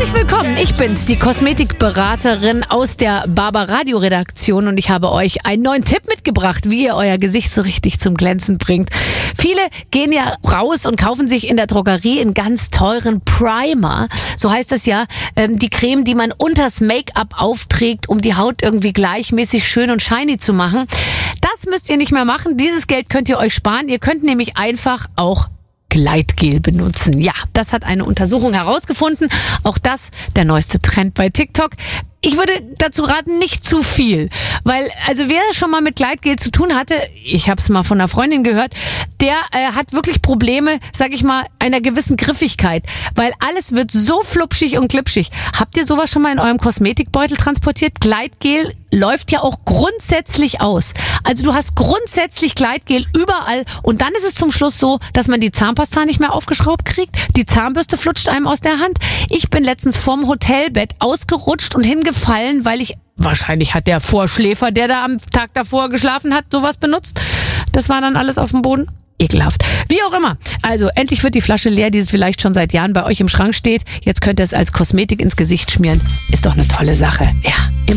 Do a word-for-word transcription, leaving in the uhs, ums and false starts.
Herzlich willkommen, ich bin's, die Kosmetikberaterin aus der Barbaradio-Redaktion und ich habe euch einen neuen Tipp mitgebracht, wie ihr euer Gesicht so richtig zum Glänzen bringt. Viele gehen ja raus und kaufen sich in der Drogerie einen ganz teuren Primer, so heißt das ja, ähm, die Creme, die man unters Make-up aufträgt, um die Haut irgendwie gleichmäßig schön und shiny zu machen. Das müsst ihr nicht mehr machen, dieses Geld könnt ihr euch sparen, ihr könnt nämlich einfach auch Gleitgel benutzen. Ja, das hat eine Untersuchung herausgefunden. Auch das der neueste Trend bei TikTok. Ich würde dazu raten, nicht zu viel, weil also wer schon mal mit Gleitgel zu tun hatte, ich habe es mal von einer Freundin gehört, der äh, hat wirklich Probleme, sag ich mal, einer gewissen Griffigkeit, weil alles wird so flupschig und glitschig. Habt ihr sowas schon mal in eurem Kosmetikbeutel transportiert? Gleitgel läuft ja auch grundsätzlich aus. Also du hast grundsätzlich Gleitgel überall und dann ist es zum Schluss so, dass man die Zahnpasta nicht mehr aufgeschraubt kriegt, die Zahnbürste flutscht einem aus der Hand. Ich bin letztens vorm Hotelbett ausgerutscht und hingefallen, weil ich, wahrscheinlich hat der Vorschläfer, der da am Tag davor geschlafen hat, sowas benutzt. Das war dann alles auf dem Boden. Ekelhaft. Wie auch immer. Also endlich wird die Flasche leer, die es vielleicht schon seit Jahren bei euch im Schrank steht. Jetzt könnt ihr es als Kosmetik ins Gesicht schmieren. Ist doch eine tolle Sache. Ja.